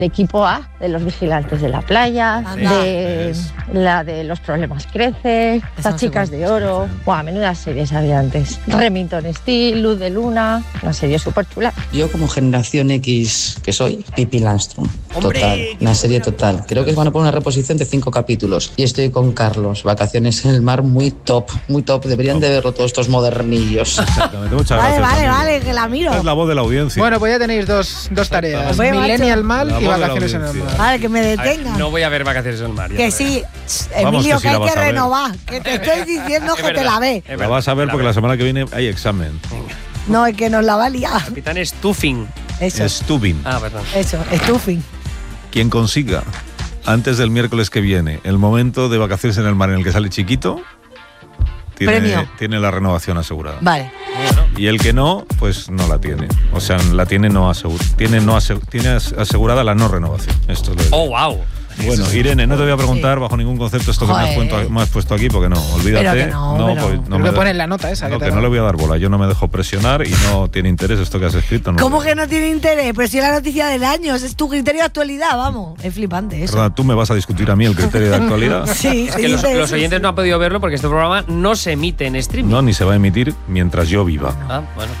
equipo A, de los vigilantes de la playa, de la de Los problemas crecen, Las chicas de oro. Buah, menudas series había antes. Remington Steel, Luz de Luna, una serie súper chula. Yo como generación X que soy, Pippi Landström. Total, una serie total. Creo que van a poner una reposición de 5 capítulos. Y estoy con Carlos, Vacaciones en el mar, muy top, muy top. Deberían de verlo todos estos modernillos. Exactamente, muchas gracias. Vale, que la miro. Es la voz de la audiencia. Bueno, pues ya tenéis dos tareas. Oye, Millennial Mal La y voz de la Vacaciones en el audiencia. Mar. Vale, que me detengan. No voy a ver Vacaciones en el mar. Que sí, Vamos, Emilio, que sí que la hay vas que a ver. renovar. Que te estoy diciendo que te verdad. la ve. La vas a ver porque la semana que viene hay examen. No, es que nos la va a liar. Capitán Stuffing. Eso, Stubin. Perdón. eso, stuffing. Quien consiga antes del miércoles que viene el momento de Vacaciones en el mar en el que sale Chiquito, Premio. tiene la renovación asegurada. Vale. Y el que no, pues no la tiene. O sea, la tiene tiene asegurada la no renovación. Esto es lo Oh, wow. Bueno, Irene, no te voy a preguntar bajo ningún concepto esto que me has puesto aquí, porque no, olvídate. Pero que no, pues, Pero me que pone en la nota esa. no, que no le voy a dar bola. Yo no me dejo presionar y no tiene interés esto que has escrito. No. ¿Cómo que no tiene interés? Pero si es la noticia del año, es tu criterio de actualidad, vamos. Es flipante eso. Perdona, ¿tú me vas a discutir a mí el criterio de actualidad? Sí, Es que los oyentes no han podido verlo porque este programa no se emite en streaming. No, ni se va a emitir mientras yo viva. Bueno.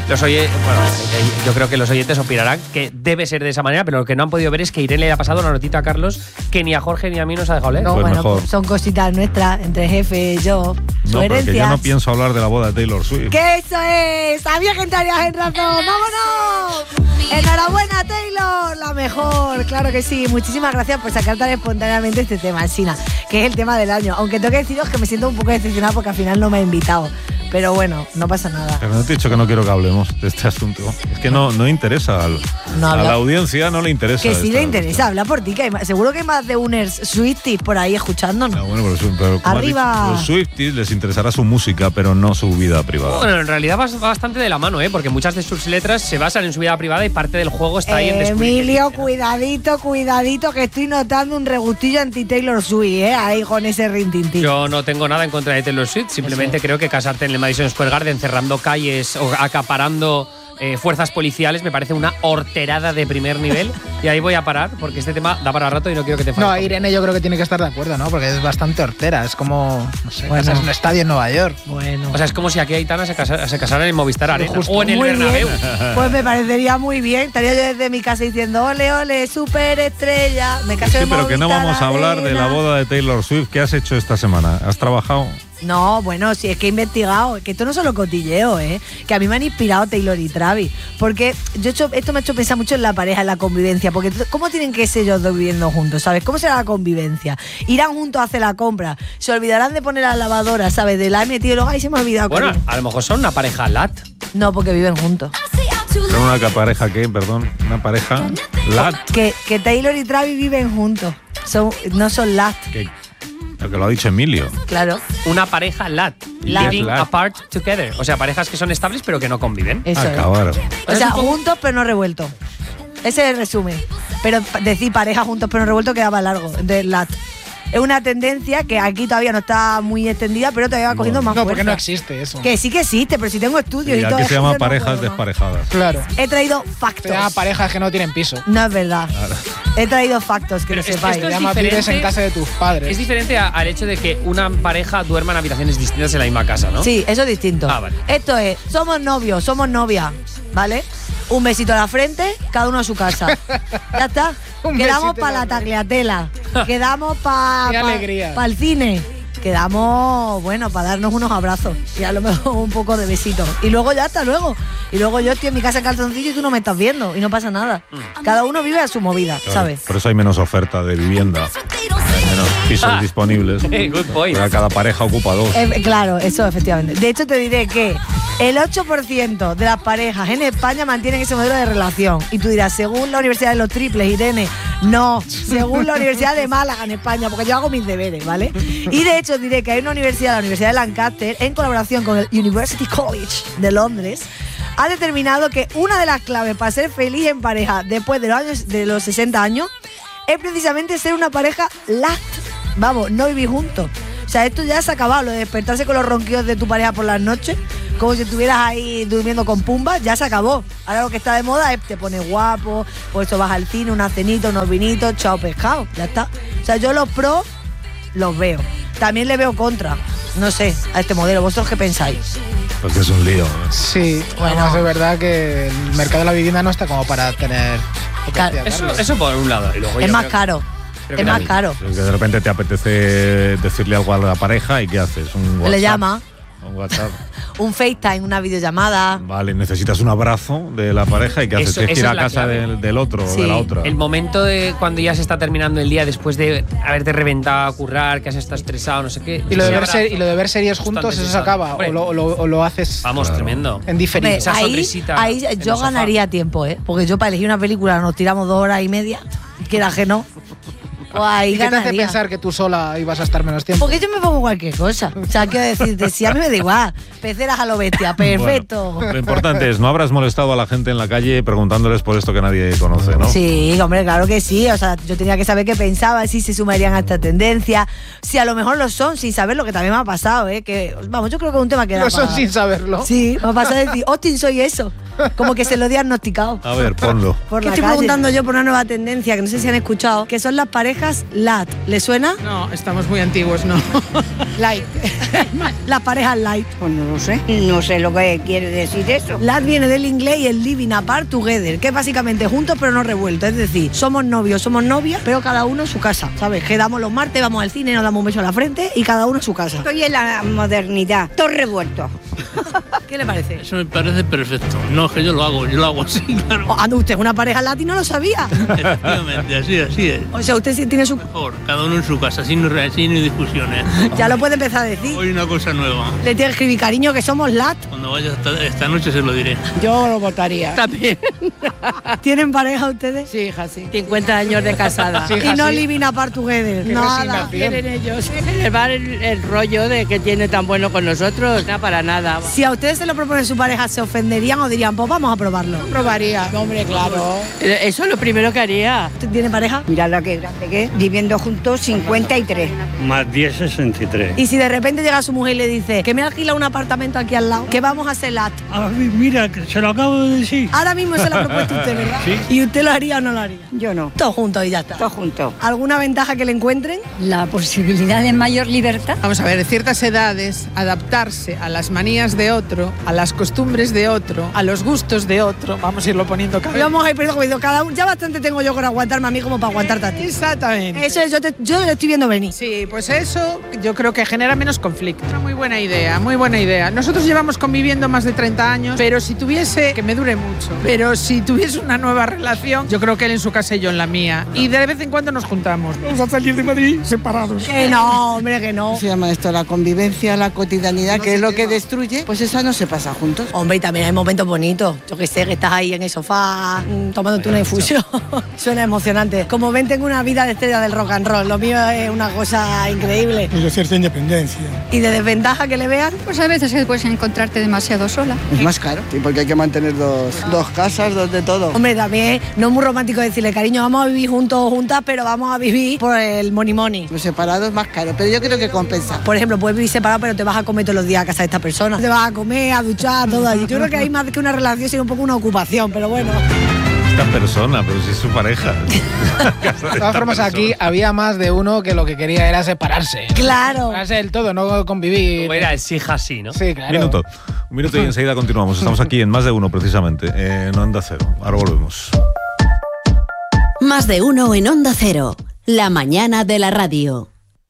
Yo creo que los oyentes opinarán que debe ser de esa manera, pero lo que no han podido ver es que Irene le ha pasado una notita a Carlos que ni a Jorge ni a mí nos ha dejado leer. No, Pues bueno, mejor. pues son cositas nuestras, entre jefe, yo, No, porque sugerencias. yo no pienso hablar de la boda de Taylor Swift. ¡Que eso es! ¡Sabía que entrarías en razón! ¡Vámonos! ¡Enhorabuena, Taylor! La mejor, claro que sí. Muchísimas gracias por sacar tan espontáneamente este tema, Sina, que es el tema del año. Aunque tengo que deciros que me siento un poco decepcionada porque al final no me ha invitado. Pero bueno, no pasa nada. Pero no te he dicho que no quiero que hablemos de este asunto. Es que no interesa. A la audiencia no le interesa. Que sí esta le interesa, habla por ti, que seguro que hay más de uners Swifties por ahí escuchándonos. No, bueno, pero como Arriba. has dicho, los Swifties les interesará su música, pero no su vida privada. Bueno, en realidad va bastante de la mano, porque muchas de sus letras se basan en su vida privada y parte del juego está ahí en descubrir. Emilio, cuidadito, que estoy notando un regustillo anti-Taylor Swift, ahí con ese rintintín. Yo no tengo nada en contra de Taylor Swift, simplemente creo que casarte en el Madison Square Garden cerrando calles o acaparando fuerzas policiales me parece una horterada de primer nivel y ahí voy a parar porque este tema da para rato y no quiero que te falte. No, Irene yo creo que tiene que estar de acuerdo, ¿no? Porque es bastante hortera, es como, no sé, Bueno. es un estadio en Nueva York. Bueno. O sea, es como si aquí Aitana se casara en el Movistar Arena Justo. o en el Muy Bernabéu. bien. Pues me parecería muy bien. Estaría yo desde mi casa diciendo ole, ole, superestrella. Me caso Sí, en pero que no Movistar vamos a hablar de la Arena. boda de Taylor Swift. ¿Qué has hecho esta semana? ¿Has trabajado? No, bueno, si es que he investigado, que esto no es solo cotilleo, que a mí me han inspirado Taylor y Travis, porque esto me ha hecho pensar mucho en la pareja, en la convivencia, porque ¿cómo tienen que ser ellos dos viviendo juntos, sabes? ¿Cómo será la convivencia? Irán juntos a hacer la compra, se olvidarán de poner la lavadora, ¿sabes? De la he metido y luego, ay, se me ha olvidado. Bueno, cariño. a lo mejor son una pareja lat. No, porque viven juntos. ¿Pero una pareja qué? Perdón. ¿Una pareja? ¿Lat? Que Taylor y Travis viven juntos, no son lat, Lo que lo ha dicho Emilio. claro. Una pareja lat. Lat. Living Lat. apart together. O sea, parejas que son estables pero que no conviven. Eso es. Acabaron. O sea, juntos pero no revueltos. Ese es el resumen. Pero decir pareja juntos pero no revueltos quedaba largo. Entonces, lat. Es una tendencia que aquí todavía no está muy extendida, pero todavía va cogiendo más No, porque fuerza. no existe eso. Que sí que existe, pero si tengo estudios y Y todo. aquí se llama yo no parejas puedo, ¿no? desparejadas. Claro. He traído Se factos. llama parejas que no tienen piso. No es verdad. He traído factos, que Pero lo sepáis. esto Se es llama vives diferente. en casa de tus padres. Es diferente al hecho de que una pareja duerma en habitaciones distintas en la misma casa, ¿no? Sí, eso es distinto. Vale. Esto es, somos novios, somos novias, ¿vale? Un besito a la frente, cada uno a su casa. Ya está. Un Quedamos besito para en la la tagliatela. Quedamos para Qué alegría. el cine. Quedamos, bueno, para darnos unos abrazos y a lo mejor un poco de besitos. Y luego ya hasta luego. Y luego yo estoy en mi casa en calzoncillo y tú no me estás viendo y no pasa nada. Cada uno vive a su movida, Claro, ¿sabes? Por eso hay menos oferta de vivienda. Hay menos pisos disponibles. Good point. Porque cada pareja ocupa dos. Claro, eso efectivamente. De hecho, te diré que el 8% de las parejas en España mantienen ese modelo de relación. Y tú dirás, según la Universidad de los Triples, Irene, no, según la Universidad de Málaga en España, porque yo hago mis deberes, ¿vale? Y de hecho, diré que hay una universidad, la Universidad de Lancaster, en colaboración con el University College de Londres, ha determinado que una de las claves para ser feliz en pareja después de los 60 años es precisamente ser una pareja lat. Vamos, no vivir juntos. O sea, esto ya se ha acabado, lo de despertarse con los ronquidos de tu pareja por las noches, como si estuvieras ahí durmiendo con Pumba, ya se acabó. Ahora lo que está de moda es te pones guapo, por eso vas al cine, una cenita, unos vinitos, chao pescado, ya está. O sea, yo los pros los veo. También le veo contra, no sé, a este modelo. ¿Vosotros qué pensáis? Porque es un lío. Sí, bueno, es verdad que el mercado de la vivienda no está como para tener... Claro, eso por un lado. Y luego es más caro. Es más caro. Que de repente te apetece decirle algo a la pareja y ¿qué haces? Un WhatsApp. Le llama. Un WhatsApp. Un FaceTime, una videollamada. Vale, necesitas un abrazo de la pareja y ¿qué haces? Tienes que ir a casa del otro o de la otra. El momento de cuando ya se está terminando el día después de haberte reventado a currar, que has estado estresado, no sé qué. Y lo de ver series juntos, eso se acaba. O lo haces. Vamos, tremendo. En diferido. Esa sonrisita. Ahí yo ganaría tiempo, porque yo para elegir una película nos tiramos 2 horas y media. Quiera que no. ¿Y qué te hace pensar que tú sola ibas a estar menos tiempo? Porque yo me pongo cualquier cosa. O sea, quiero decirte, si a mí me da igual, peceras a lo bestia, perfecto. Bueno, lo importante es, no habrás molestado a la gente en la calle preguntándoles por esto que nadie conoce, ¿no? Sí, hombre, claro que sí. O sea, yo tenía que saber qué pensaban, si se sumarían a esta tendencia, si a lo mejor lo son sin saberlo, que también me ha pasado, que, vamos, yo creo que es un tema que da Lo son sin saberlo. Sí, me ha pasado decir, Austin, soy eso. Como que se lo he diagnosticado. A ver, ponlo. ¿Qué estoy preguntando yo por una nueva tendencia que no sé si han escuchado? Que son las parejas LAT. ¿Les suena? No, estamos muy antiguos, no. Light. Las parejas light. Pues no lo sé. No sé lo que quiere decir eso. LAT viene del inglés y el living apart together, que es básicamente juntos pero no revueltos. Es decir, somos novios, somos novias, pero cada uno en su casa. ¿Sabes? Quedamos los martes, vamos al cine, nos damos un beso en la frente y cada uno en su casa. Estoy en la modernidad. Todo revuelto. ¿Qué le parece? Eso me parece perfecto. No, es que yo lo hago así, claro. Anda, usted es una pareja LAT y no lo sabía. Efectivamente, así es. O sea, usted sí tiene su... Mejor, cada uno en su casa, sin discusiones. Ya lo puede empezar a decir. Hoy una cosa nueva. Le tiene que escribir, cariño, que somos LAT. Cuando vaya esta noche se lo diré. Yo lo votaría. También. ¿Tienen pareja ustedes? Sí, hija, sí. 50 años de casada. Sí, y no sí. living apart together. Nada. Quieren ellos llevar el rollo de que tiene tan bueno con nosotros, nada para nada. Si a ustedes se lo propone su pareja, ¿se ofenderían o dirían, pues vamos a probarlo? Probaría, hombre, claro. Eso es lo primero que haría. ¿Usted tiene pareja? Mira lo que grande que es. Viviendo juntos 53. Más 10, 63. Y si de repente llega su mujer y le dice que me alquila un apartamento aquí al lado, que vamos a hacer LAT. Mira, se lo acabo de decir. Ahora mismo se lo ha propuesto usted, ¿verdad? Sí. ¿Y usted lo haría o no lo haría? Yo no. Todos juntos y ya está. Todos juntos. ¿Alguna ventaja que le encuentren? La posibilidad de mayor libertad. Vamos a ver, en ciertas edades, adaptarse a las manías de otro, a las costumbres de otro, a los gustos de otro. Vamos a irlo poniendo cada Y vamos a ir perdiendo cada uno. Ya bastante tengo yo con aguantarme a mí como para aguantarte a ti. Exactamente. Eso es, yo lo estoy viendo venir. Sí, pues eso yo creo que genera menos conflicto. Una muy buena idea, muy buena idea. Nosotros llevamos conviviendo más de 30 años, pero si tuviese, que me dure mucho, pero si tuviese una nueva relación, yo creo que él en su casa y yo en la mía. Y de vez en cuando nos juntamos. Vamos a salir de Madrid separados. Que no, hombre, que no. Se llama esto la convivencia, la cotidianidad, que es lo que destruye, pues esa no se pasa juntos. Hombre, y también hay momentos bonitos. Yo que sé, que estás ahí en el sofá tomándote una infusión. Suena emocionante. Como ven, tengo una vida de estrella del rock and roll. Lo mío es una cosa increíble. Y de cierta independencia. ¿Y de desventaja que le vean? Pues a veces puedes encontrarte demasiado sola. Es más caro, sí, porque hay que mantener dos casas, dos de todo. Hombre, también no es muy romántico decirle, cariño, vamos a vivir juntos o juntas, pero vamos a vivir por el money money. Los separados es más caro, pero yo creo que compensa. Por ejemplo, puedes vivir separado, pero te vas a comer todos los días a casa de esta persona. Te vas a comer, a duchar, todo allí. Yo creo que hay más que una relación, sino un poco una ocupación, pero bueno. Esta persona, pero si es su pareja. De todas formas, aquí había más de uno que lo que quería era separarse. Claro. Separarse del todo, no convivir. Como era el hija así, ¿no? Sí, claro. Un minuto y enseguida continuamos. Estamos aquí en Más de Uno, precisamente, en Onda Cero. Ahora volvemos. Más de Uno en Onda Cero. La mañana de la radio.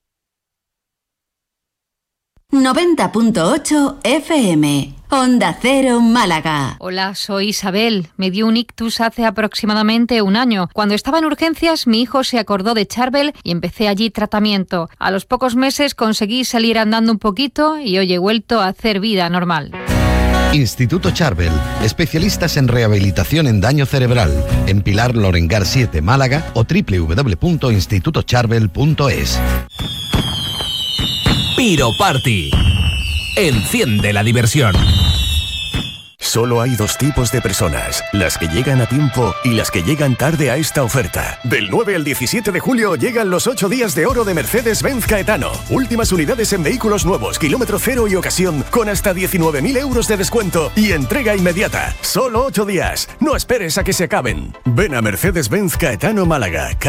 90.8 FM. Onda Cero Málaga. Hola, soy Isabel. Me dio un ictus hace aproximadamente un año. Cuando estaba en urgencias, mi hijo se acordó de Charbel y empecé allí tratamiento. A los pocos meses conseguí salir andando un poquito y hoy he vuelto a hacer vida normal. Instituto Charbel, especialistas en rehabilitación en daño cerebral, en Pilar Lorengar 7, Málaga o www.institutocharbel.es. Piro Party. Enciende la diversión. Solo hay dos tipos de personas, las que llegan a tiempo y las que llegan tarde a esta oferta. Del 9 al 17 de julio llegan los 8 días de oro de Mercedes-Benz Caetano. Últimas unidades en vehículos nuevos, kilómetro cero y ocasión, con hasta 19.000 euros de descuento y entrega inmediata. Solo 8 días. No esperes a que se acaben. Ven a Mercedes-Benz Caetano Málaga,